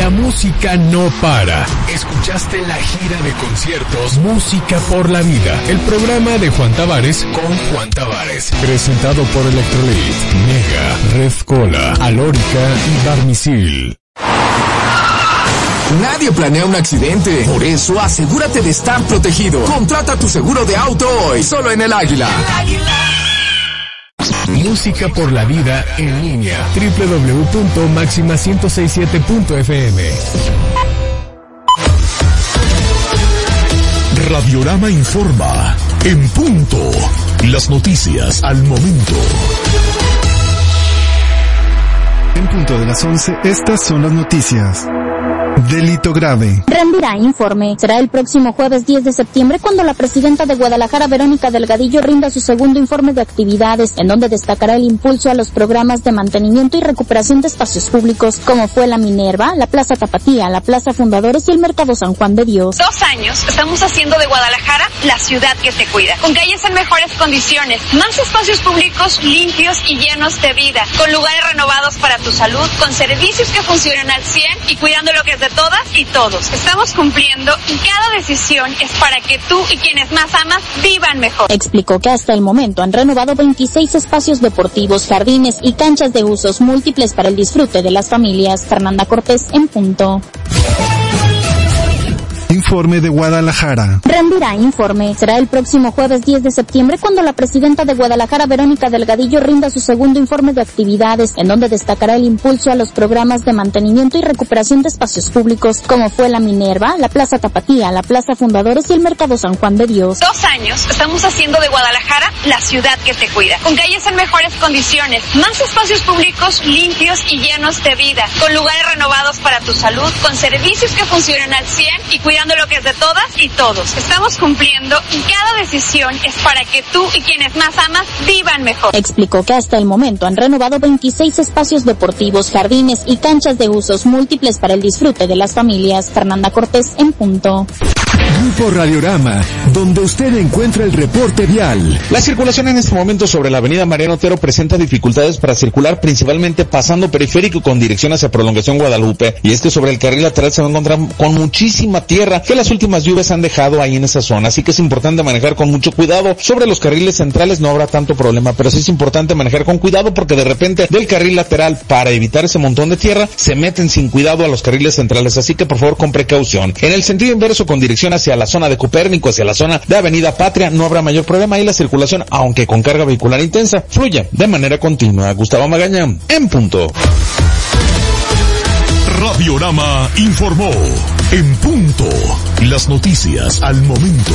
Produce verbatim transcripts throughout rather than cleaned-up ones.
la música no para. Escuchaste la gira de conciertos Música por la Vida, el programa de Juan Tavares con Juan Tavares, presentado por Electrolit, Mega, Red Cola, Alórica y Barmisil. Nadie planea un accidente, por eso asegúrate de estar protegido. Contrata tu seguro de auto hoy, solo en El Águila. El Águila. Música por la Vida en línea, doble u doble u doble u punto máxima ciento sesenta y siete punto efe eme. Radiorama informa, en punto, las noticias al momento. En punto de las once, estas son las noticias. Delito grave. Rendirá informe. Será el próximo jueves diez de septiembre cuando la presidenta de Guadalajara, Verónica Delgadillo, rinda su segundo informe de actividades, en donde destacará el impulso a los programas de mantenimiento y recuperación de espacios públicos, como fue la Minerva, la Plaza Tapatía, la Plaza Fundadores y el Mercado San Juan de Dios. Dos años estamos haciendo de Guadalajara la ciudad que te cuida, con calles en mejores condiciones, más espacios públicos limpios y llenos de vida, con lugares renovados para tu salud, con servicios que funcionan al cien y cuidando lo que es de todas y todos. Estamos cumpliendo y cada decisión es para que tú y quienes más amas vivan mejor. Explicó que hasta el momento han renovado veintiséis espacios deportivos, jardines y canchas de usos múltiples para el disfrute de las familias. Fernanda Cortés, en punto. Informe de Guadalajara. Rendirá informe. Será el próximo jueves diez de septiembre cuando la presidenta de Guadalajara, Verónica Delgadillo, rinda su segundo informe de actividades, en donde destacará el impulso a los programas de mantenimiento y recuperación de espacios públicos, como fue la Minerva, la Plaza Tapatía, la Plaza Fundadores y el Mercado San Juan de Dios. Dos años estamos haciendo de Guadalajara la ciudad que te cuida, con calles en mejores condiciones, más espacios públicos limpios y llenos de vida, con lugares renovados para tu salud, con servicios que funcionan al cien y cuidando lo que es de todas y todos. Estamos cumpliendo y cada decisión es para que tú y quienes más amas vivan mejor. Explicó que hasta el momento han renovado veintiséis espacios deportivos, jardines y canchas de usos múltiples para el disfrute de las familias. Fernanda Cortés, en punto. Grupo Radiorama, donde usted encuentra el reporte vial. La circulación en este momento sobre la avenida Mariano Otero presenta dificultades para circular, principalmente pasando periférico con dirección hacia Prolongación Guadalupe, y es que sobre el carril lateral se va a encontrar con muchísima tierra que las últimas lluvias han dejado ahí en esa zona, así que es importante manejar con mucho cuidado. Sobre los carriles centrales no habrá tanto problema, pero sí es importante manejar con cuidado porque de repente del carril lateral, para evitar ese montón de tierra, se meten sin cuidado a los carriles centrales, así que por favor con precaución. En el sentido inverso, con dirección hacia la zona de Copérnico, hacia la zona de Avenida Patria, no habrá mayor problema y la circulación, aunque con carga vehicular intensa, fluye de manera continua. Gustavo Magaña, en punto. Radiorama informó, en punto, las noticias al momento.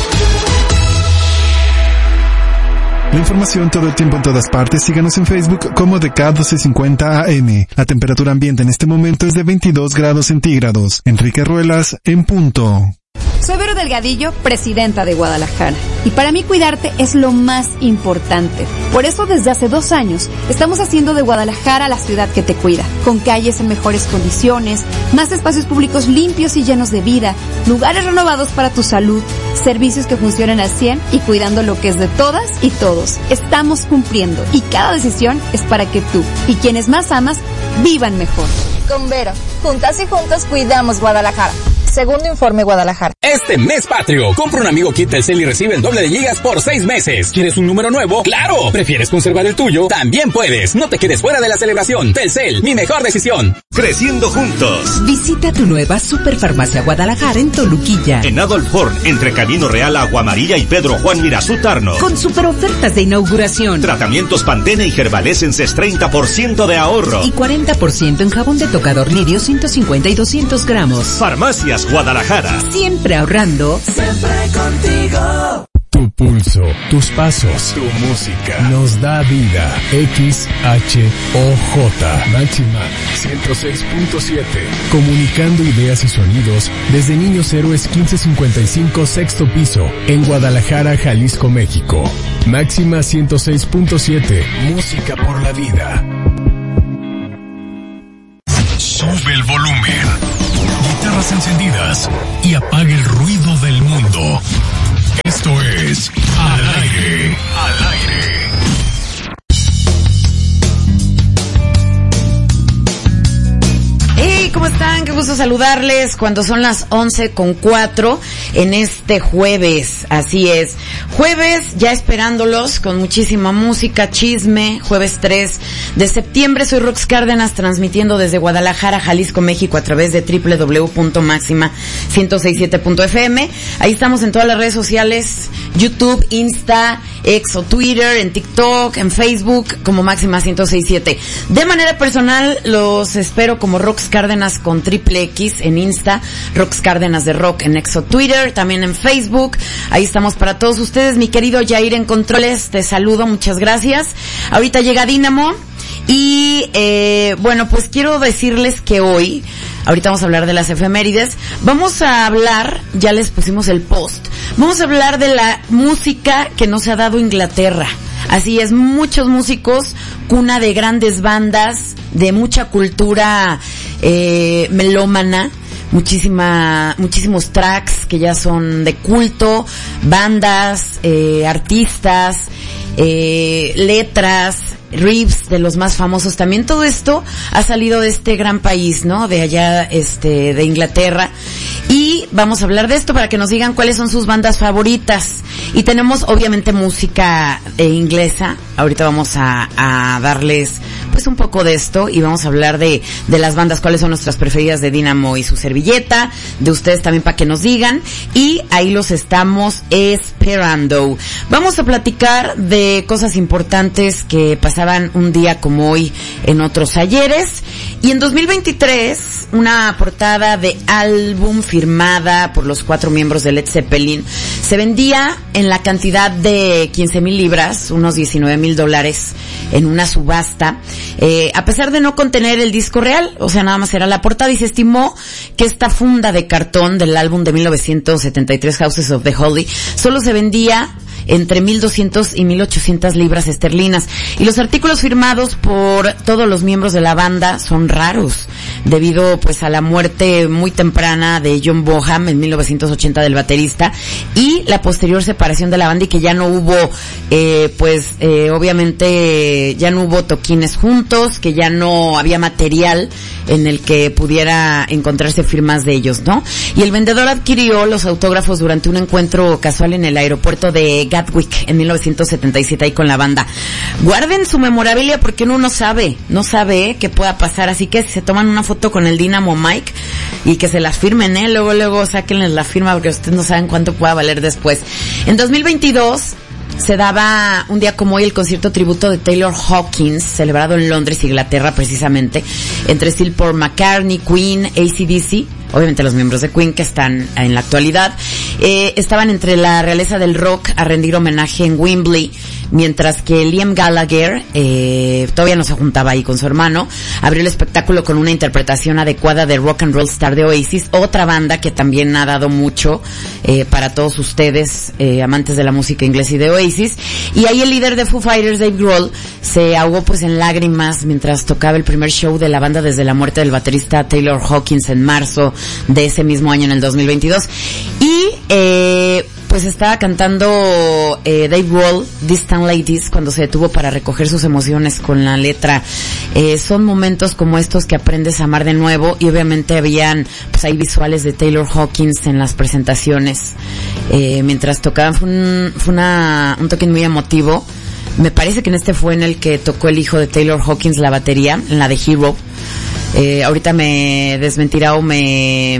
La información todo el tiempo en todas partes. Síganos en Facebook como D K doce cincuenta A M. La temperatura ambiente en este momento es de veintidós grados centígrados. Enrique Ruelas, en punto. Soy Vero Delgadillo, presidenta de Guadalajara. Y para mí cuidarte es lo más importante. Por eso desde hace dos años estamos haciendo de Guadalajara la ciudad que te cuida. Con calles en mejores condiciones, más espacios públicos limpios y llenos de vida, lugares renovados para tu salud, servicios que funcionan al cien y cuidando lo que es de todas y todos. Estamos cumpliendo y cada decisión es para que tú y quienes más amas vivan mejor. Con Vero, juntas y juntos cuidamos Guadalajara. Segundo informe Guadalajara. Este mes patrio, compra un amigo kit Telcel y recibe el doble de gigas por seis meses. ¿Quieres un número nuevo? ¡Claro! ¿Prefieres conservar el tuyo? También puedes. No te quedes fuera de la celebración. Telcel, mi mejor decisión. Creciendo juntos. Visita tu nueva Superfarmacia Guadalajara en Toluquilla. En Adolf Horn, entre Camino Real, Agua Amarilla y Pedro Juan Mirazú Tarno. Con super ofertas de inauguración. Tratamientos Pantene y Gerbalescenses treinta por ciento de ahorro. Y cuarenta por ciento en jabón de tocador Lirio ciento cincuenta y doscientos gramos. Farmacias Guadalajara. Siempre ahorrando. Siempre contigo. Tu pulso, tus pasos, tu música nos da vida. X H O J Máxima ciento seis punto siete. Comunicando ideas y sonidos desde Niños Héroes quince cincuenta y cinco, sexto piso, en Guadalajara, Jalisco, México. Máxima ciento seis punto siete. Música por la vida. Sube el volumen. Guitarras encendidas y apaga el ruido del mundo. Esto es Al Aire, Al Aire. Hey, ¿cómo están? están? Qué gusto saludarles cuando son las once con cuatro en este jueves. Así es, jueves ya esperándolos con muchísima música, chisme, jueves tres de septiembre. Soy Rox Cárdenas transmitiendo desde Guadalajara, Jalisco, México a través de doble u doble u doble u punto máxima ciento sesenta y siete punto efe eme. Ahí estamos en todas las redes sociales, YouTube, Insta, X o Twitter, en TikTok, en Facebook como Máxima ciento sesenta y siete. De manera personal los espero como Rox Cárdenas con triple X en Insta, Rox Cárdenas de Rock en X o Twitter, también en Facebook. Ahí estamos para todos ustedes. Mi querido Jair en controles, te saludo, muchas gracias. Ahorita llega Dínamo y eh, bueno, pues quiero decirles que hoy, ahorita vamos a hablar de las efemérides, vamos a hablar, ya les pusimos el post, vamos a hablar de la música que nos ha dado Inglaterra. Así es, muchos músicos, cuna de grandes bandas, de mucha cultura eh, melómana, muchísima, muchísimos tracks que ya son de culto, bandas, eh, artistas, eh, letras, riffs de los más famosos también. Todo esto ha salido de este gran país, ¿no? De allá, este, de Inglaterra. Y vamos a hablar de esto para que nos digan cuáles son sus bandas favoritas. Y tenemos obviamente música eh, inglesa. Ahorita vamos a, a darles pues un poco de esto y vamos a hablar de, de las bandas, cuáles son nuestras preferidas de Dínamo y su servilleta, de ustedes también para que nos digan, y ahí los estamos esperando. Vamos a platicar de cosas importantes que pasaban un día como hoy en otros ayeres, y en dos mil veintitrés una portada de álbum firmada por los cuatro miembros de Led Zeppelin se vendía en la cantidad de quince mil libras, unos diecinueve mil dólares, en una subasta, eh, a pesar de no contener el disco real, o sea, nada más era la portada, y se estimó que esta funda de cartón del álbum de mil novecientos setenta y tres, Houses of the Holy, solo se vendía entre mil doscientas y mil ochocientas libras esterlinas. Y los artículos firmados por todos los miembros de la banda son raros, debido pues a la muerte muy temprana de John Bonham en mil novecientos ochenta del baterista, y la posterior separación de la banda, y que ya no hubo, eh, pues, eh, obviamente ya no hubo toquines juntos, que ya no había material en el que pudiera encontrarse firmas de ellos, ¿no? Y el vendedor adquirió los autógrafos durante un encuentro casual en el aeropuerto de Gatwick en mil novecientos setenta y siete ahí con la banda. Guarden su memorabilia porque uno no sabe, no sabe eh, qué pueda pasar, así que si se toman una foto con el Dynamo Mike y que se las firmen, eh, luego luego sáquenles la firma porque ustedes no saben cuánto pueda valer después. En dos mil veintidós se daba un día como hoy el concierto tributo de Taylor Hawkins, celebrado en Londres, Inglaterra, precisamente, entre Steel Paul McCartney, Queen, A C D C, obviamente los miembros de Queen que están en la actualidad, eh, estaban entre la realeza del rock a rendir homenaje en Wembley, mientras que Liam Gallagher, eh, todavía no se juntaba ahí con su hermano, abrió el espectáculo con una interpretación adecuada de Rock and Roll Star de Oasis, otra banda que también ha dado mucho eh, para todos ustedes, eh, amantes de la música inglesa y de Oasis. Y ahí el líder de Foo Fighters, Dave Grohl, se ahogó pues en lágrimas mientras tocaba el primer show de la banda desde la muerte del baterista Taylor Hawkins en marzo de ese mismo año, en el dos mil veintidós. Y eh pues estaba cantando eh, Dave Grohl, Distant Ladies, cuando se detuvo para recoger sus emociones con la letra. Eh, son momentos como estos que aprendes a amar de nuevo, y obviamente habían, pues hay visuales de Taylor Hawkins en las presentaciones. Eh, mientras tocaban, fue un, fue una, un toque muy emotivo. Me parece que en este fue en el que tocó el hijo de Taylor Hawkins la batería, en la de Hero. Eh, ahorita me desmentirá o me,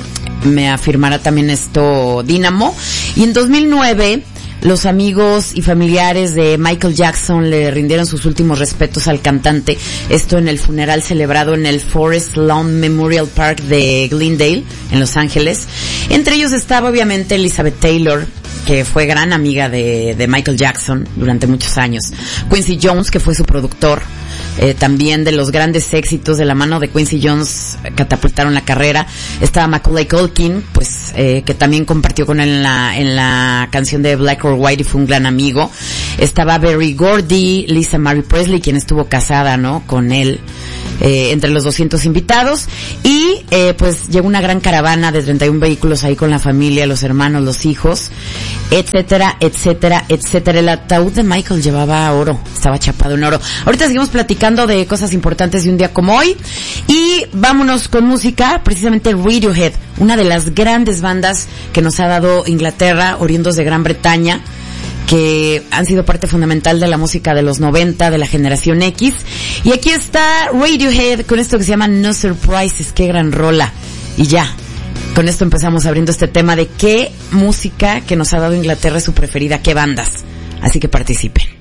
me afirmará también esto Dynamo. Y en dos mil nueve, los amigos y familiares de Michael Jackson le rindieron sus últimos respetos al cantante. Esto en el funeral celebrado en el Forest Lawn Memorial Park de Glendale, en Los Ángeles. Entre ellos estaba obviamente Elizabeth Taylor, que fue gran amiga de, de Michael Jackson durante muchos años. Quincy Jones, que fue su productor. Eh, también de los grandes éxitos de la mano de Quincy Jones catapultaron la carrera. Estaba Macaulay Culkin, pues, eh, que también compartió con él en la, en la canción de Black or White y fue un gran amigo. Estaba Berry Gordy, Lisa Marie Presley, quien estuvo casada, ¿no?, con él. eh, entre los doscientos invitados. Y eh, pues llegó una gran caravana de treinta y un vehículos ahí con la familia, los hermanos, los hijos, etcétera, etcétera, etcétera. El ataúd de Michael llevaba oro, estaba chapado en oro. Ahorita seguimos platicando de cosas importantes de un día como hoy. Y vámonos con música, precisamente Radiohead, una de las grandes bandas que nos ha dado Inglaterra, oriundos de Gran Bretaña, que han sido parte fundamental de la música de los noventa, de la generación X. Y aquí está Radiohead con esto que se llama No Surprises. Qué gran rola. Y ya, con esto empezamos abriendo este tema de qué música que nos ha dado Inglaterra es su preferida, qué bandas. Así que participen.